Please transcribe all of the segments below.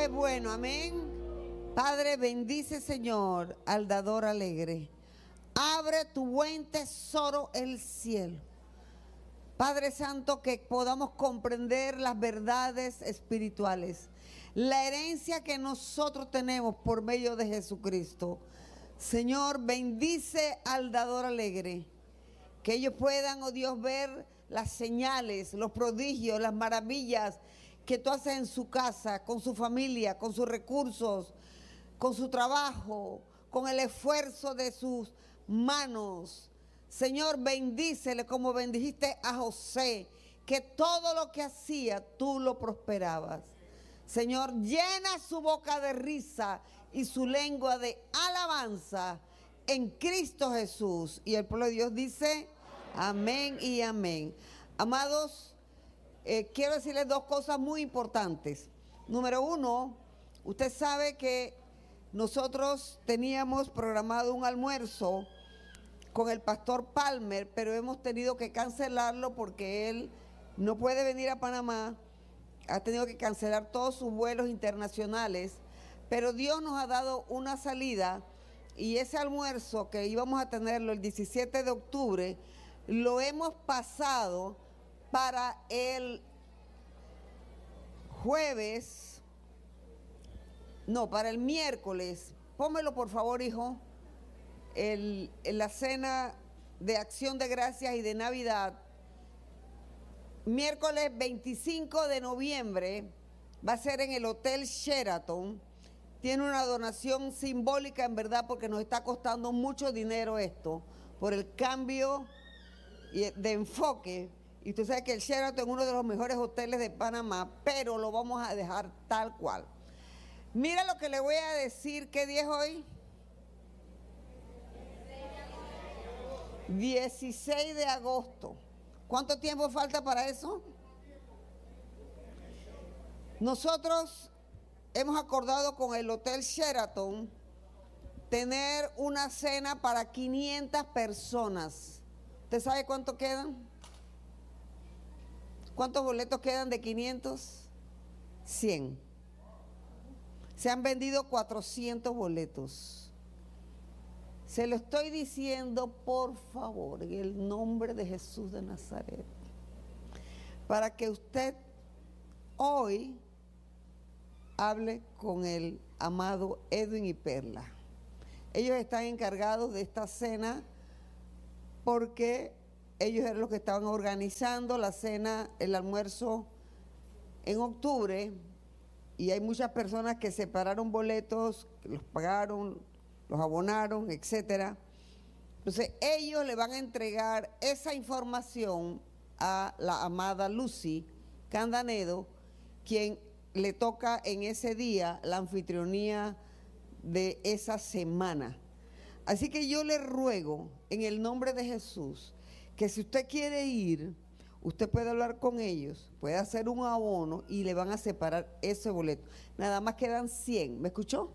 es bueno, amén. Padre, bendice, Señor, al dador alegre. Abre tu buen tesoro el cielo. Padre Santo, que podamos comprender las verdades espirituales, la herencia que nosotros tenemos por medio de Jesucristo. Señor, bendice al dador alegre. Que ellos puedan, oh Dios, ver las señales, los prodigios, las maravillas que tú haces en su casa, con su familia, con sus recursos, con su trabajo, con el esfuerzo de sus manos. Señor, bendícele como bendijiste a José, que todo lo que hacía tú lo prosperabas. Señor, llena su boca de risa y su lengua de alabanza en Cristo Jesús. Y el pueblo de Dios dice amén y amén. Amados, quiero decirles dos cosas muy importantes. Número uno, usted sabe que nosotros teníamos programado un almuerzo con el pastor Palmer, pero hemos tenido que cancelarlo porque él no puede venir a Panamá, ha tenido que cancelar todos sus vuelos internacionales, pero Dios nos ha dado una salida y ese almuerzo que íbamos a tenerlo el 17 de octubre, lo hemos pasado para el jueves, no, para el miércoles. Pónmelo por favor, hijo. La cena de acción de gracias y de Navidad, miércoles 25 de noviembre, va a ser en el Hotel Sheraton. Tiene una donación simbólica, en verdad, porque nos está costando mucho dinero esto, por el cambio de enfoque. Y usted sabe que el Sheraton es uno de los mejores hoteles de Panamá, pero lo vamos a dejar tal cual. Mira lo que le voy a decir. ¿Qué día es hoy? 16 de agosto. ¿Cuánto tiempo falta para eso? Nosotros hemos acordado con el Hotel Sheraton tener una cena para 500 personas. ¿Usted sabe cuánto quedan? ¿Cuántos boletos quedan de 500? 100. Se han vendido 400 boletos. Se lo estoy diciendo, por favor, en el nombre de Jesús de Nazaret, para que usted hoy hable con el amado Edwin y Perla. Ellos están encargados de esta cena porque ellos eran los que estaban organizando la cena, el almuerzo en octubre, y hay muchas personas que separaron boletos, que los pagaron, los abonaron, etcétera. Entonces ellos le van a entregar esa información a la amada Lucy Candanedo, quien le toca en ese día la anfitrionía de esa semana. Así que yo le ruego en el nombre de Jesús que si usted quiere ir, usted puede hablar con ellos, puede hacer un abono y le van a separar ese boleto. Nada más quedan 100, ¿me escuchó?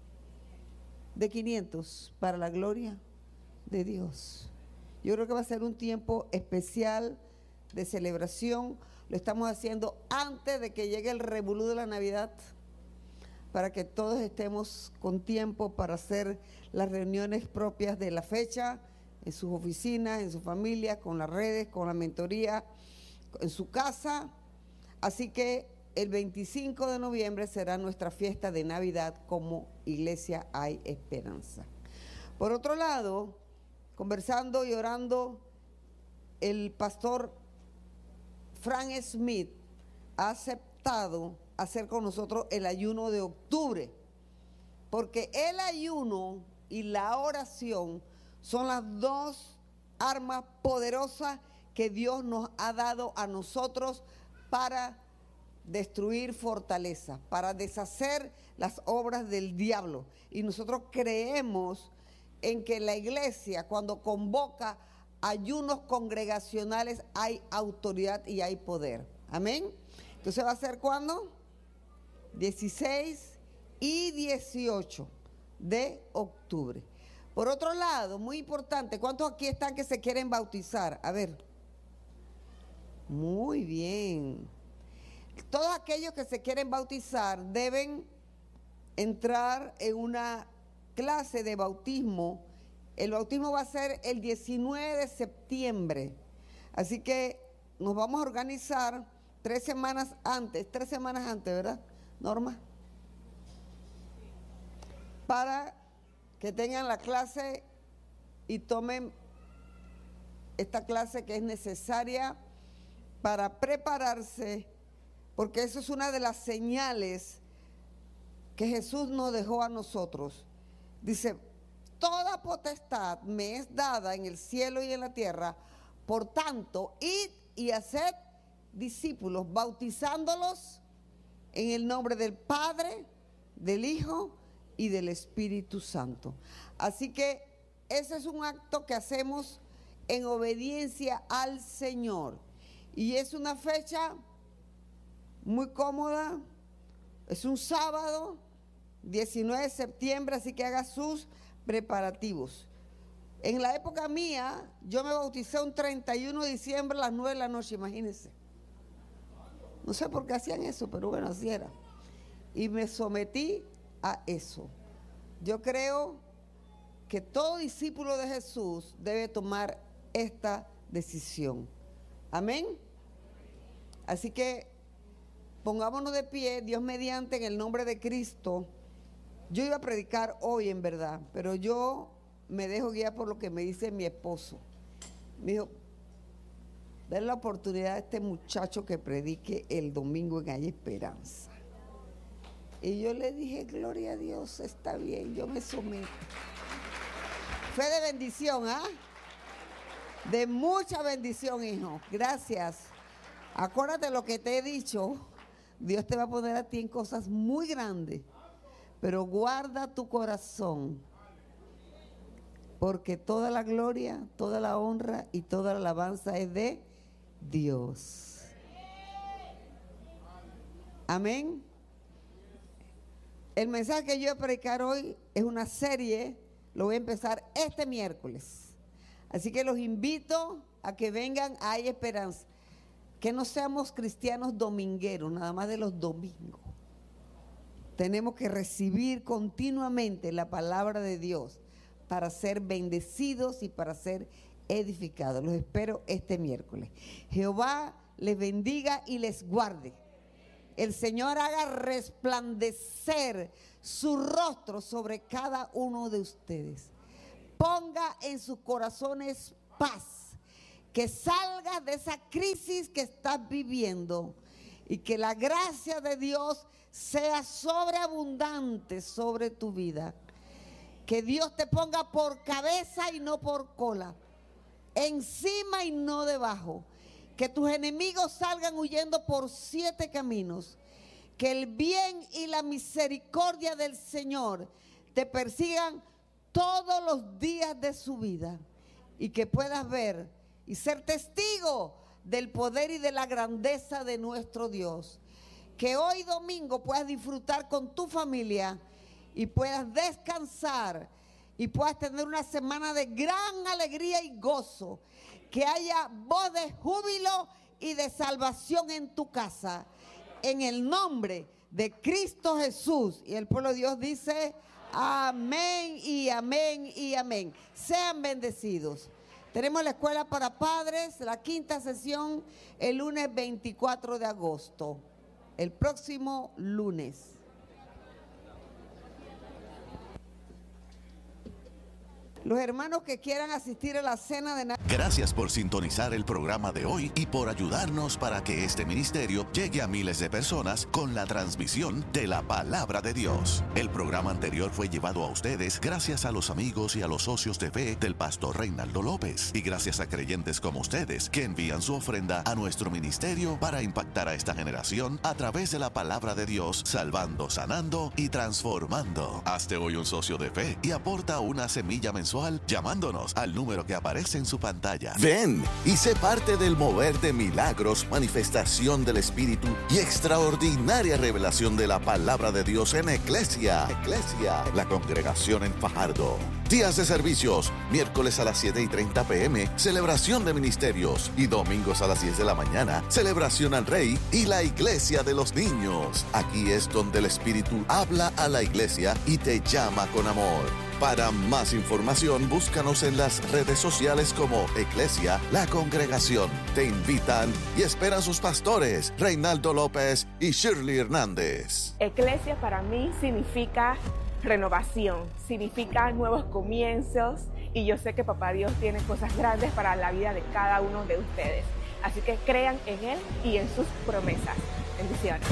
De 500 para la gloria de Dios. Yo creo que va a ser un tiempo especial de celebración. Lo estamos haciendo antes de que llegue el revolú de la Navidad, para que todos estemos con tiempo para hacer las reuniones propias de la fecha, en sus oficinas, en su familia, con las redes, con la mentoría, en su casa. Así que el 25 de noviembre será nuestra fiesta de Navidad como Iglesia Hay Esperanza. Por otro lado, conversando y orando, el pastor Frank Smith ha aceptado hacer con nosotros el ayuno de octubre, porque el ayuno y la oración son las dos armas poderosas que Dios nos ha dado a nosotros para destruir fortalezas, para deshacer las obras del diablo. Y nosotros creemos en que la iglesia, cuando convoca ayunos congregacionales, hay autoridad y hay poder. Amén. Entonces va a ser ¿cuándo? 16 y 18 de octubre. Por otro lado, muy importante, ¿cuántos aquí están que se quieren bautizar? A ver. Muy bien. Todos aquellos que se quieren bautizar deben entrar en una clase de bautismo. El bautismo va a ser el 19 de septiembre. Así que nos vamos a organizar 3 semanas antes, ¿verdad, Norma? Para que tengan la clase y tomen esta clase que es necesaria para prepararse, porque eso es una de las señales que Jesús nos dejó a nosotros. Dice: toda potestad me es dada en el cielo y en la tierra, por tanto, id y haced discípulos, bautizándolos en el nombre del Padre, del Hijo y del Espíritu Santo. Así que ese es un acto que hacemos en obediencia al Señor. Y es una fecha muy cómoda, es un sábado, 19 de septiembre, así que haga sus preparativos. En la época mía, yo me bauticé un 31 de diciembre a las 9 de la noche, imagínense. No sé por qué hacían eso, pero bueno, así era. Y me sometí a eso. Yo creo que todo discípulo de Jesús debe tomar esta decisión. Amén. Así que pongámonos de pie, Dios mediante, en el nombre de Cristo. Yo iba a predicar hoy, en verdad, pero yo me dejo guiar por lo que me dice mi esposo. Me dijo: dale la oportunidad a este muchacho que predique el domingo en Hay Esperanza. Y yo le dije: gloria a Dios, está bien, yo me someto. Fue de bendición, ¿ah? De mucha bendición, hijo. Gracias. Acuérdate lo que te he dicho. Dios te va a poner a ti en cosas muy grandes. Pero guarda tu corazón, porque toda la gloria, toda la honra y toda la alabanza es de Dios. Amén. El mensaje que yo voy a predicar hoy es una serie, lo voy a empezar este miércoles. Así que los invito a que vengan a Hay Esperanza. Que no seamos cristianos domingueros, nada más de los domingos. Tenemos que recibir continuamente la palabra de Dios para ser bendecidos y para ser edificados. Los espero este miércoles. Jehová les bendiga y les guarde. El Señor haga resplandecer su rostro sobre cada uno de ustedes. Ponga en sus corazones paz. Que salgas de esa crisis que estás viviendo y que la gracia de Dios sea sobreabundante sobre tu vida. Que Dios te ponga por cabeza y no por cola, encima y no debajo. Que tus enemigos salgan huyendo por 7 caminos. Que el bien y la misericordia del Señor te persigan todos los días de su vida. Y que puedas ver y ser testigo del poder y de la grandeza de nuestro Dios. Que hoy domingo puedas disfrutar con tu familia y puedas descansar y puedas tener una semana de gran alegría y gozo. Que haya voz de júbilo y de salvación en tu casa. En el nombre de Cristo Jesús. Y el pueblo de Dios dice: amén y amén y amén. Sean bendecidos. Tenemos la escuela para padres, la 5ª sesión, el lunes 24 de agosto. El próximo lunes. Los hermanos que quieran asistir a la cena de Navidad. Gracias por sintonizar el programa de hoy y por ayudarnos para que este ministerio llegue a miles de personas con la transmisión de la palabra de Dios. El programa anterior fue llevado a ustedes gracias a los amigos y a los socios de fe del pastor Reinaldo López y gracias a creyentes como ustedes que envían su ofrenda a nuestro ministerio para impactar a esta generación a través de la palabra de Dios, salvando, sanando y transformando. Hazte hoy un socio de fe y aporta una semilla mensual visual llamándonos al número que aparece en su pantalla. Ven y sé parte del mover de milagros, manifestación del Espíritu y extraordinaria revelación de la palabra de Dios en Eclesia, la congregación en Fajardo. Días de servicios, miércoles a las 7:30 p.m., celebración de ministerios, y domingos a las 10 de la mañana, celebración al Rey y la Iglesia de los Niños. Aquí es donde el Espíritu habla a la iglesia y te llama con amor. Para más información, búscanos en las redes sociales como Eclesia, la congregación. Te invitan y esperan sus pastores, Reinaldo López y Shirley Hernández. Eclesia para mí significa renovación, significa nuevos comienzos, y yo sé que Papá Dios tiene cosas grandes para la vida de cada uno de ustedes. Así que crean en Él y en sus promesas. Bendiciones.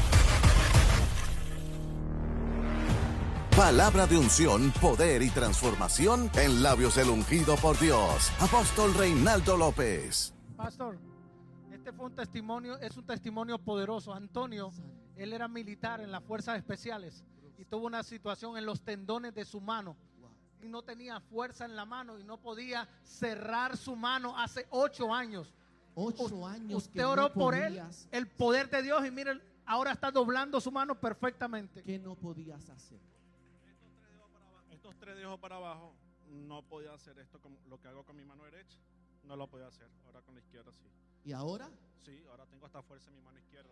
Palabra de unción, poder y transformación en labios del ungido por Dios. Apóstol Reinaldo López. Pastor, este fue un testimonio, es un testimonio poderoso. Antonio, él era militar en las fuerzas especiales y tuvo una situación en los tendones de su mano y no tenía fuerza en la mano y no podía cerrar su mano hace 8 años. 8 años. Usted oró por él, el poder de Dios, y miren, ahora está doblando su mano perfectamente. ¿Qué no podías hacer? Estos 3 dedos para abajo, no podía hacer esto, como lo que hago con mi mano derecha, no lo podía hacer. Ahora con la izquierda sí. ¿Y ahora? Sí, ahora tengo hasta fuerza en mi mano izquierda.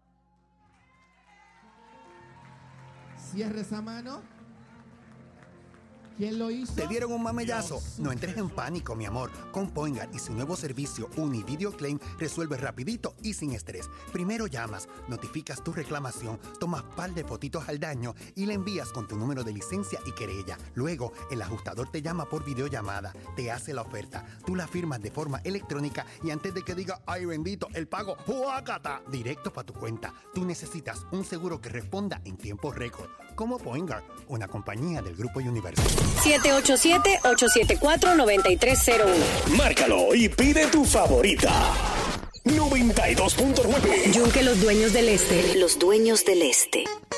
Cierre esa mano. ¿Quién lo hizo? ¿Te dieron un mamellazo? No entres en pánico, mi amor. Con Poingar y su nuevo servicio Univideo Claim resuelve rapidito y sin estrés. Primero llamas, notificas tu reclamación, tomas par de fotitos al daño y le envías con tu número de licencia y querella. Luego, el ajustador te llama por videollamada, te hace la oferta, tú la firmas de forma electrónica y antes de que diga, ay bendito, el pago, ¡huácata!, directo para tu cuenta. Tú necesitas un seguro que responda en tiempo récord. Como Poingar, una compañía del Grupo Universal. 787-874-9301. Márcalo y pide tu favorita. 92.9. Yunque los dueños del este. Los dueños del este.